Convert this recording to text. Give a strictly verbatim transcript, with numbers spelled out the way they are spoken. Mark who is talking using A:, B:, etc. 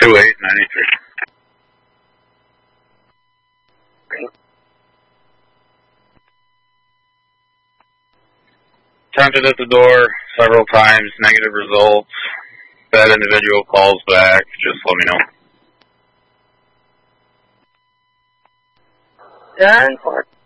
A: two eight ninety-three. Attempted at the door several times, negative results. If that individual calls back, just let me know.
B: ten four.